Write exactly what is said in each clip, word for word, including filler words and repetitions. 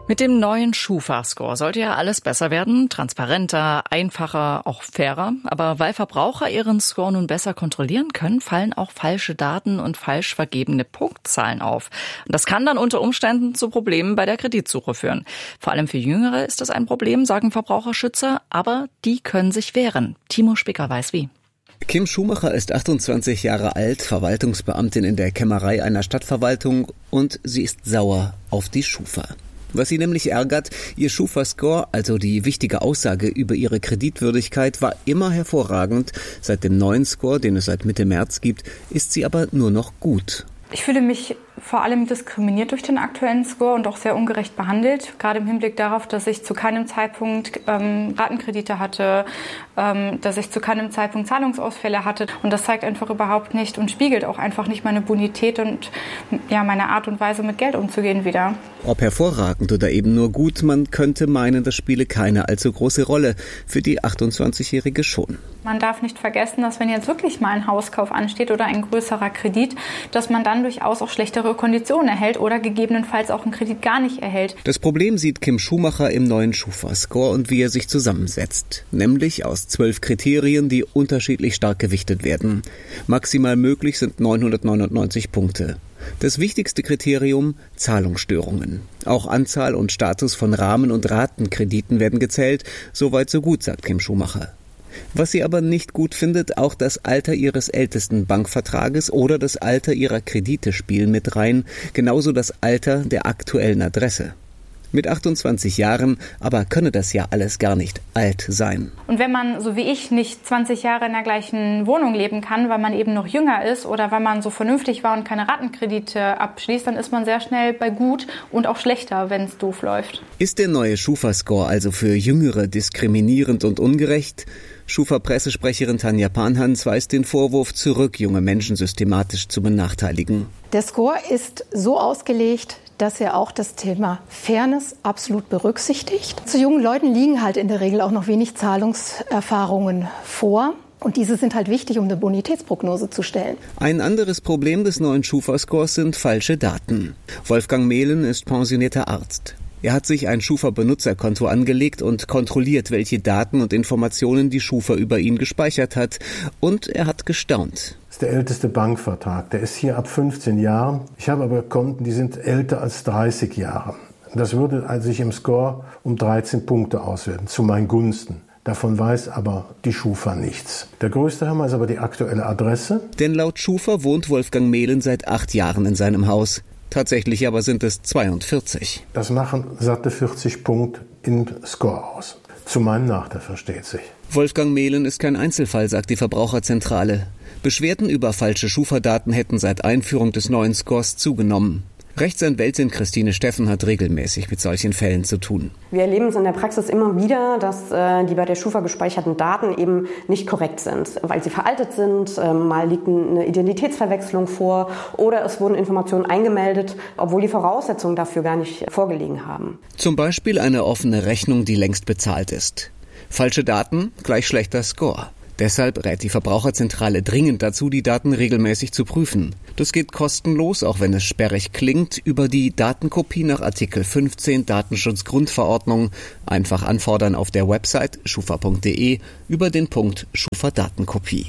Mit dem neuen Schufa-Score sollte ja alles besser werden, transparenter, einfacher, auch fairer. Aber weil Verbraucher ihren Score nun besser kontrollieren können, fallen auch falsche Daten und falsch vergebene Punktzahlen auf. Und das kann dann unter Umständen zu Problemen bei der Kreditsuche führen. Vor allem für Jüngere ist das ein Problem, sagen Verbraucherschützer, aber die können sich wehren. Timo Spicker weiß wie. Kim Schumacher ist achtundzwanzig Jahre alt, Verwaltungsbeamtin in der Kämmerei einer Stadtverwaltung und sie ist sauer auf die Schufa. Was sie nämlich ärgert, ihr Schufa-Score, also die wichtige Aussage über ihre Kreditwürdigkeit, war immer hervorragend. Seit dem neuen Score, den es seit Mitte März gibt, ist sie aber nur noch gut. Ich fühle mich vor allem diskriminiert durch den aktuellen Score und auch sehr ungerecht behandelt. Gerade im Hinblick darauf, dass ich zu keinem Zeitpunkt ähm, Ratenkredite hatte, ähm, dass ich zu keinem Zeitpunkt Zahlungsausfälle hatte. Und das zeigt einfach überhaupt nicht und spiegelt auch einfach nicht meine Bonität und ja, meine Art und Weise, mit Geld umzugehen wider. Ob hervorragend oder eben nur gut, man könnte meinen, das spiele keine allzu große Rolle. Für die achtundzwanzigjährige schon. Man darf nicht vergessen, dass wenn jetzt wirklich mal ein Hauskauf ansteht oder ein größerer Kredit, dass man dann durchaus auch schlechtere Konditionen erhält oder gegebenenfalls auch einen Kredit gar nicht erhält. Das Problem sieht Kim Schumacher im neuen Schufa-Score und wie er sich zusammensetzt. Nämlich aus zwölf Kriterien, die unterschiedlich stark gewichtet werden. Maximal möglich sind neunhundertneunundneunzig Punkte. Das wichtigste Kriterium: Zahlungsstörungen. Auch Anzahl und Status von Rahmen- und Ratenkrediten werden gezählt. Soweit so gut, sagt Kim Schumacher. Was sie aber nicht gut findet, auch das Alter ihres ältesten Bankvertrages oder das Alter ihrer Kredite spielen mit rein, genauso das Alter der aktuellen Adresse. Mit achtundzwanzig Jahren aber könne das ja alles gar nicht alt sein. Und wenn man, so wie ich, nicht zwanzig Jahre in der gleichen Wohnung leben kann, weil man eben noch jünger ist oder weil man so vernünftig war und keine Ratenkredite abschließt, dann ist man sehr schnell bei gut und auch schlechter, wenn es doof läuft. Ist der neue Schufa-Score also für Jüngere diskriminierend und ungerecht? Schufa-Pressesprecherin Tanja Panhans weist den Vorwurf zurück, junge Menschen systematisch zu benachteiligen. Der Score ist so ausgelegt, dass er auch das Thema Fairness absolut berücksichtigt. Zu jungen Leuten liegen halt in der Regel auch noch wenig Zahlungserfahrungen vor. Und diese sind halt wichtig, um eine Bonitätsprognose zu stellen. Ein anderes Problem des neuen Schufa-Scores sind falsche Daten. Wolfgang Mehlen ist pensionierter Arzt. Er hat sich ein Schufa-Benutzerkonto angelegt und kontrolliert, welche Daten und Informationen die Schufa über ihn gespeichert hat. Und er hat gestaunt. Das ist der älteste Bankvertrag. Der ist hier ab fünfzehn Jahren. Ich habe aber Konten, die sind älter als dreißig Jahre. Das würde sich im Score um dreizehn Punkte auswerten, zu meinen Gunsten. Davon weiß aber die Schufa nichts. Der größte Hammer ist aber die aktuelle Adresse. Denn laut Schufa wohnt Wolfgang Mehlen seit acht Jahren in seinem Haus. Tatsächlich aber sind es zweiundvierzig. Das machen satte vierzig Punkte im Score aus. Zu meinem Nachteil, versteht sich. Wolfgang Mehlen ist kein Einzelfall, sagt die Verbraucherzentrale. Beschwerden über falsche Schufa-Daten hätten seit Einführung des neuen Scores zugenommen. Rechtsanwältin Christine Steffen hat regelmäßig mit solchen Fällen zu tun. Wir erleben es in der Praxis immer wieder, dass äh, die bei der Schufa gespeicherten Daten eben nicht korrekt sind, weil sie veraltet sind, äh, mal liegt eine Identitätsverwechslung vor oder es wurden Informationen eingemeldet, obwohl die Voraussetzungen dafür gar nicht vorgelegen haben. Zum Beispiel eine offene Rechnung, die längst bezahlt ist. Falsche Daten gleich schlechter Score. Deshalb rät die Verbraucherzentrale dringend dazu, die Daten regelmäßig zu prüfen. Das geht kostenlos, auch wenn es sperrig klingt, über die Datenkopie nach Artikel fünfzehn Datenschutzgrundverordnung. Einfach anfordern auf der Website schufa punkt de über den Punkt Schufa-Datenkopie.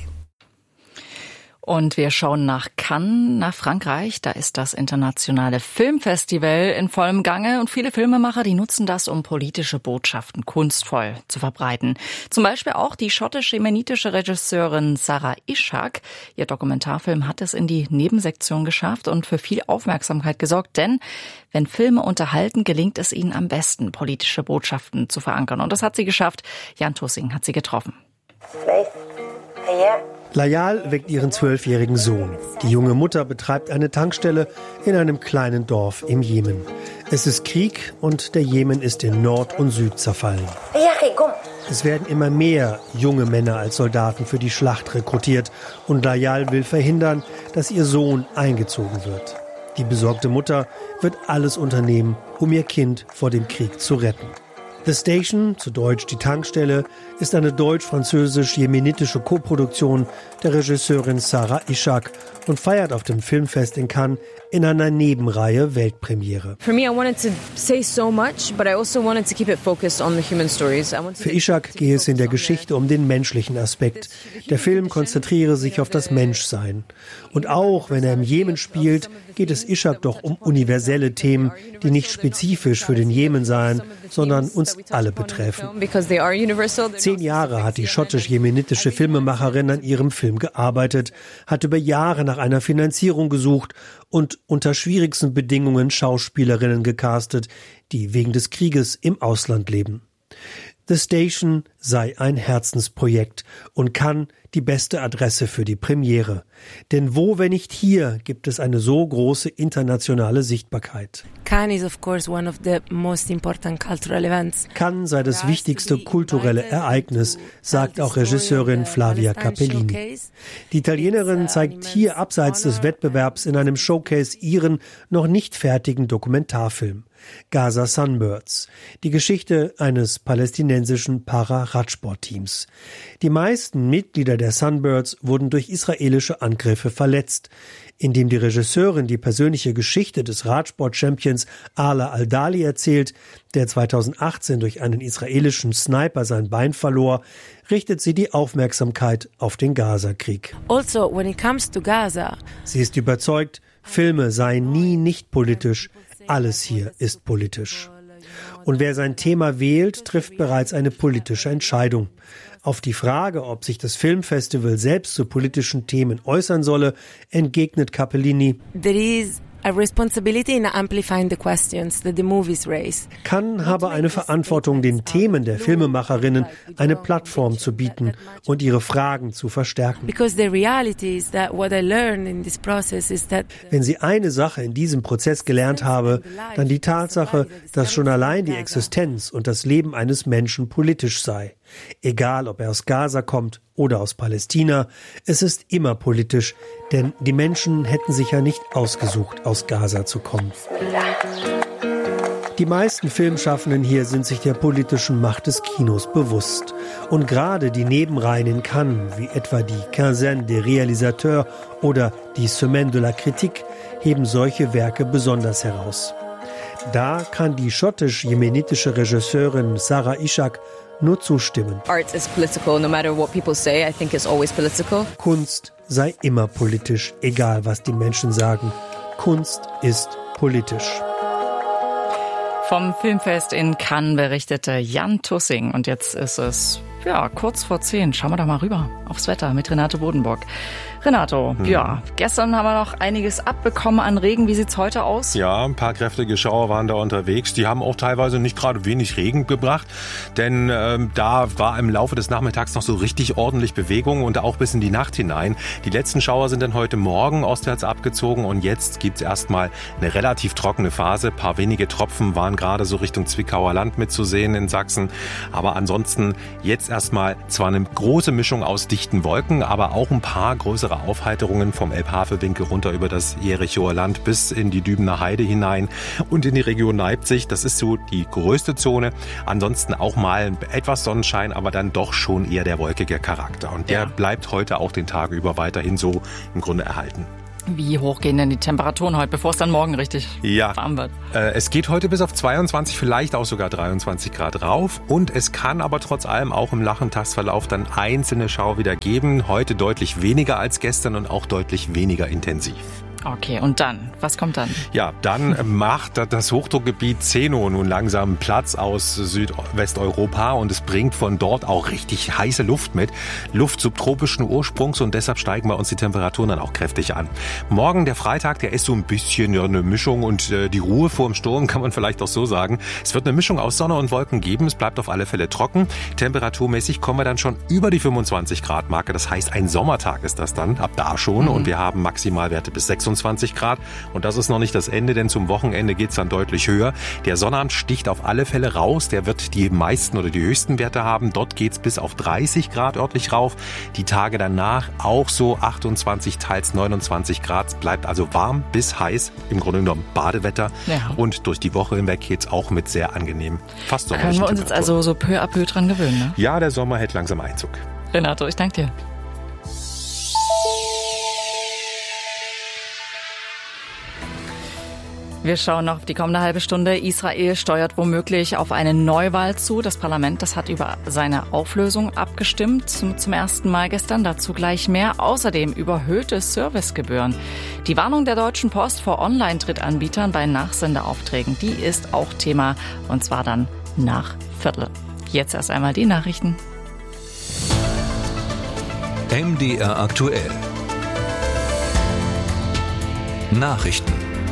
Und wir schauen nach Cannes, nach Frankreich. Da ist das internationale Filmfestival in vollem Gange. Und viele Filmemacher, die nutzen das, um politische Botschaften kunstvoll zu verbreiten. Zum Beispiel auch die schottisch-jemenitische Regisseurin Sarah Ishak. Ihr Dokumentarfilm hat es in die Nebensektion geschafft und für viel Aufmerksamkeit gesorgt. Denn wenn Filme unterhalten, gelingt es ihnen am besten, politische Botschaften zu verankern. Und das hat sie geschafft. Jan Tussing hat sie getroffen. Layal weckt ihren zwölfjährigen Sohn. Die junge Mutter betreibt eine Tankstelle in einem kleinen Dorf im Jemen. Es ist Krieg und der Jemen ist in Nord und Süd zerfallen. Es werden immer mehr junge Männer als Soldaten für die Schlacht rekrutiert und Layal will verhindern, dass ihr Sohn eingezogen wird. Die besorgte Mutter wird alles unternehmen, um ihr Kind vor dem Krieg zu retten. The Station, zu Deutsch die Tankstelle, ist eine deutsch-französisch-jemenitische Koproduktion der Regisseurin Sarah Ishak und feiert auf dem Filmfest in Cannes in einer Nebenreihe Weltpremiere. For me, I wanted to say so much, but I also wanted to keep it focused on the human stories. Für Ishak gehe es in der Geschichte um den menschlichen Aspekt. Der Film konzentriere sich auf das Menschsein. Und auch wenn er im Jemen spielt, geht es Ishak doch um universelle Themen, die nicht spezifisch für den Jemen seien, sondern uns alle betreffen. Zehn Jahre hat die schottisch-jemenitische Filmemacherin an ihrem Film gearbeitet, hat über Jahre nach einer Finanzierung gesucht und unter schwierigsten Bedingungen Schauspielerinnen gecastet, die wegen des Krieges im Ausland leben. The Station sei ein Herzensprojekt und Cannes die beste Adresse für die Premiere. Denn wo, wenn nicht hier, gibt es eine so große internationale Sichtbarkeit. Cannes is of course one of the most important cultural events. Cannes sei das wichtigste kulturelle Ereignis, sagt auch Regisseurin Flavia Capellini. Die Italienerin zeigt hier abseits des Wettbewerbs in einem Showcase ihren noch nicht fertigen Dokumentarfilm. Gaza Sunbirds, die Geschichte eines palästinensischen Para-Radsportteams. Die meisten Mitglieder der Sunbirds wurden durch israelische Angriffe verletzt. Indem die Regisseurin die persönliche Geschichte des Radsport-Champions Ala Al-Dali erzählt, der zweitausendachtzehn durch einen israelischen Sniper sein Bein verlor, richtet sie die Aufmerksamkeit auf den Gaza-Krieg. Also, when it comes to Gaza, sie ist überzeugt, Filme seien nie nicht politisch. Alles hier ist politisch. Und wer sein Thema wählt, trifft bereits eine politische Entscheidung. Auf die Frage, ob sich das Filmfestival selbst zu politischen Themen äußern solle, entgegnet Capellini: there is a responsibility in amplifying the questions that the movies raise. Cannes habe eine Verantwortung, den Themen der Filmemacherinnen eine Plattform zu bieten und ihre Fragen zu verstärken. Because the reality is that what I learned in this process is that wenn sie eine Sache in diesem Prozess gelernt habe, dann die Tatsache, dass schon allein die Existenz und das Leben eines Menschen politisch sei. Egal, ob er aus Gaza kommt oder aus Palästina, es ist immer politisch, denn die Menschen hätten sich ja nicht ausgesucht, aus Gaza zu kommen. Die meisten Filmschaffenden hier sind sich der politischen Macht des Kinos bewusst. Und gerade die Nebenreihen in Cannes, wie etwa die Quinzaine des Réalisateurs oder die Semaine de la Critique, heben solche Werke besonders heraus. Da kann die schottisch-jemenitische Regisseurin Sarah Ishak nur zustimmen. Art is political, no matter what people say, I think it's always political. Kunst sei immer politisch, egal was die Menschen sagen. Kunst ist politisch. Vom Filmfest in Cannes berichtete Jan Tussing. Und jetzt ist es ja kurz vor zehn. Schauen wir doch mal rüber aufs Wetter mit Renate Bodenbock. Renato, hm. ja, gestern haben wir noch einiges abbekommen an Regen. Wie sieht's heute aus? Ja, ein paar kräftige Schauer waren da unterwegs. Die haben auch teilweise nicht gerade wenig Regen gebracht, denn ähm, da war im Laufe des Nachmittags noch so richtig ordentlich Bewegung und auch bis in die Nacht hinein. Die letzten Schauer sind dann heute Morgen ostwärts abgezogen und jetzt gibt's erstmal eine relativ trockene Phase. Ein paar wenige Tropfen waren gerade so Richtung Zwickauer Land mitzusehen in Sachsen. Aber ansonsten jetzt erstmal zwar eine große Mischung aus dichten Wolken, aber auch ein paar größere Aufheiterungen vom Elbhavelwinkel runter über das Jerichoer Land bis in die Dübener Heide hinein und in die Region Leipzig. Das ist so die größte Zone. Ansonsten auch mal etwas Sonnenschein, aber dann doch schon eher der wolkige Charakter. Und der ja. bleibt heute auch den Tag über weiterhin so im Grunde erhalten. Wie hoch gehen denn die Temperaturen heute, bevor es dann morgen richtig ja. warm wird? Äh, es geht heute bis auf zweiundzwanzig, vielleicht auch sogar dreiundzwanzig Grad rauf. Und es kann aber trotz allem auch im Nachmittagsverlauf dann einzelne Schauer wieder geben. Heute deutlich weniger als gestern und auch deutlich weniger intensiv. Okay, und dann? Was kommt dann? Ja, dann macht das Hochdruckgebiet Zeno nun langsam Platz aus Südwesteuropa und es bringt von dort auch richtig heiße Luft mit. Luft subtropischen Ursprungs und deshalb steigen bei uns die Temperaturen dann auch kräftig an. Morgen, der Freitag, der ist so ein bisschen ja, eine Mischung und äh, die Ruhe vor dem Sturm kann man vielleicht auch so sagen. Es wird eine Mischung aus Sonne und Wolken geben. Es bleibt auf alle Fälle trocken. Temperaturmäßig kommen wir dann schon über die fünfundzwanzig Grad Marke. Das heißt, ein Sommertag ist das dann, ab da schon. Mhm. Und wir haben Maximalwerte bis sechsundzwanzig Grad. Und das ist noch nicht das Ende, denn zum Wochenende geht's dann deutlich höher. Der Sonnabend sticht auf alle Fälle raus. Der wird die meisten oder die höchsten Werte haben. Dort geht's bis auf dreißig Grad örtlich rauf. Die Tage danach auch so achtundzwanzig, teils neunundzwanzig Grad. Es bleibt also warm bis heiß. Im Grunde genommen Badewetter. Ja. Und durch die Woche hinweg geht's auch mit sehr angenehm. Fast sommerlichen Können wir uns jetzt also so peu à peu dran gewöhnen, ne? Ja, der Sommer hält langsam Einzug. Renato, ich danke dir. Wir schauen noch auf die kommende halbe Stunde. Israel steuert womöglich auf eine Neuwahl zu. Das Parlament, das hat über seine Auflösung abgestimmt zum, zum ersten Mal gestern. Dazu gleich mehr. Außerdem überhöhte Servicegebühren. Die Warnung der Deutschen Post vor Online-Drittanbietern bei Nachsendeaufträgen, die ist auch Thema. Und zwar dann nach Viertel. Jetzt erst einmal die Nachrichten. M D R aktuell. Nachrichten.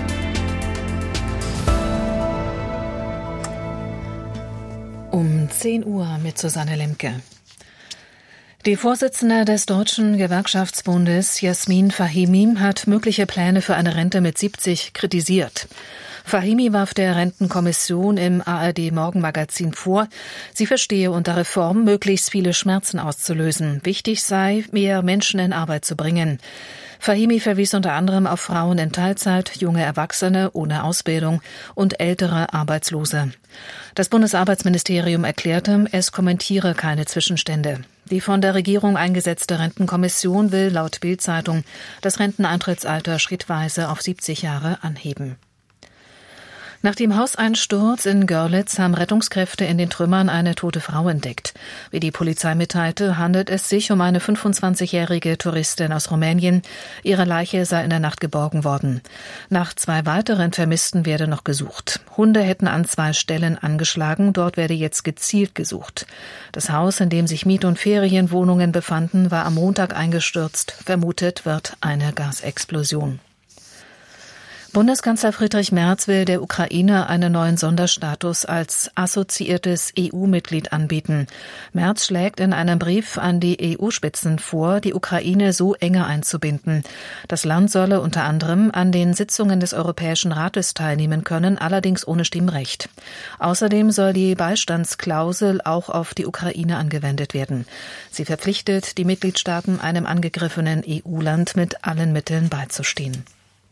Um zehn Uhr mit Susanne Lemke. Die Vorsitzende des Deutschen Gewerkschaftsbundes, Jasmin Fahimi, hat mögliche Pläne für eine Rente mit siebzig kritisiert. Fahimi warf der Rentenkommission im A R D-Morgenmagazin vor, sie verstehe unter Reform, möglichst viele Schmerzen auszulösen. Wichtig sei, mehr Menschen in Arbeit zu bringen. Fahimi verwies unter anderem auf Frauen in Teilzeit, junge Erwachsene ohne Ausbildung und ältere Arbeitslose. Das Bundesarbeitsministerium erklärte, es kommentiere keine Zwischenstände. Die von der Regierung eingesetzte Rentenkommission will laut Bild-Zeitung das Renteneintrittsalter schrittweise auf siebzig Jahre anheben. Nach dem Hauseinsturz in Görlitz haben Rettungskräfte in den Trümmern eine tote Frau entdeckt. Wie die Polizei mitteilte, handelt es sich um eine fünfundzwanzigjährige Touristin aus Rumänien. Ihre Leiche sei in der Nacht geborgen worden. Nach zwei weiteren Vermissten werde noch gesucht. Hunde hätten an zwei Stellen angeschlagen, dort werde jetzt gezielt gesucht. Das Haus, in dem sich Miet- und Ferienwohnungen befanden, war am Montag eingestürzt. Vermutet wird eine Gasexplosion. Bundeskanzler Friedrich Merz will der Ukraine einen neuen Sonderstatus als assoziiertes E U-Mitglied anbieten. Merz schlägt in einem Brief an die E U-Spitzen vor, die Ukraine so enger einzubinden. Das Land solle unter anderem an den Sitzungen des Europäischen Rates teilnehmen können, allerdings ohne Stimmrecht. Außerdem soll die Beistandsklausel auch auf die Ukraine angewendet werden. Sie verpflichtet die Mitgliedstaaten, einem angegriffenen E U-Land mit allen Mitteln beizustehen.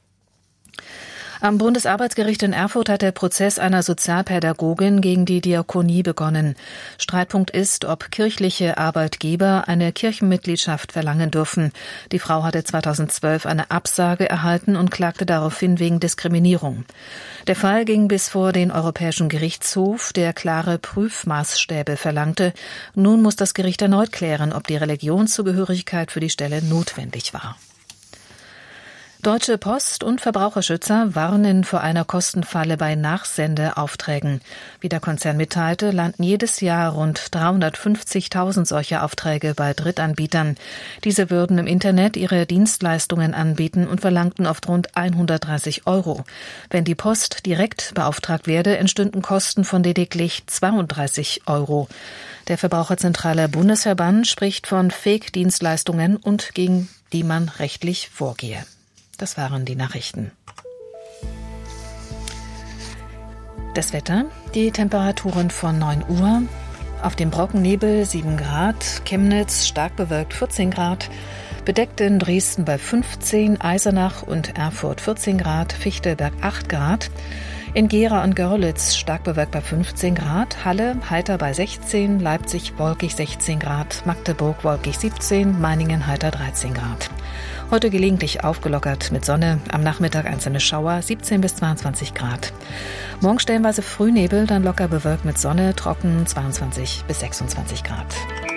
Am Bundesarbeitsgericht in Erfurt hat der Prozess einer Sozialpädagogin gegen die Diakonie begonnen. Streitpunkt ist, ob kirchliche Arbeitgeber eine Kirchenmitgliedschaft verlangen dürfen. Die Frau hatte zweitausendzwölf eine Absage erhalten und klagte daraufhin wegen Diskriminierung. Der Fall ging bis vor den Europäischen Gerichtshof, der klare Prüfmaßstäbe verlangte. Nun muss das Gericht erneut klären, ob die Religionszugehörigkeit für die Stelle notwendig war. Deutsche Post und Verbraucherschützer warnen vor einer Kostenfalle bei Nachsendeaufträgen. Wie der Konzern mitteilte, landen jedes Jahr rund dreihundertfünfzigtausend solcher Aufträge bei Drittanbietern. Diese würden im Internet ihre Dienstleistungen anbieten und verlangten oft rund hundertdreißig Euro. Wenn die Post direkt beauftragt werde, entstünden Kosten von lediglich zweiunddreißig Euro. Der Verbraucherzentrale Bundesverband spricht von Fake-Dienstleistungen und gegen die man rechtlich vorgehe. Das waren die Nachrichten. Das Wetter, die Temperaturen von neun Uhr. Auf dem Brockennebel sieben Grad, Chemnitz stark bewölkt vierzehn Grad, bedeckt in Dresden bei fünfzehn, Eisenach und Erfurt vierzehn Grad, Fichtelberg acht Grad. In Gera und Görlitz stark bewölkt bei fünfzehn Grad, Halle heiter bei sechzehn, Leipzig wolkig sechzehn Grad, Magdeburg wolkig siebzehn, Meiningen heiter dreizehn Grad. Heute gelegentlich aufgelockert mit Sonne, am Nachmittag einzelne Schauer, siebzehn bis zweiundzwanzig Grad. Morgen stellenweise Frühnebel, dann locker bewölkt mit Sonne, trocken zweiundzwanzig bis sechsundzwanzig Grad.